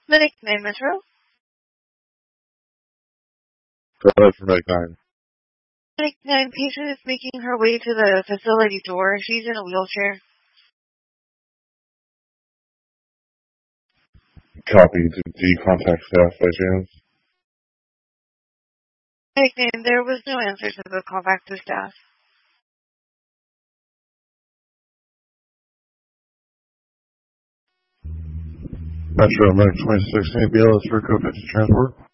Medic 9 Metro. Hello for Medic 9. Medic 9 patient is making her way to the facility door. She's in a wheelchair. Copy. Did you contact staff by chance? Medic 9, there was no answer to the call back to staff. Metro Medic 26, ABL is for COVID transport.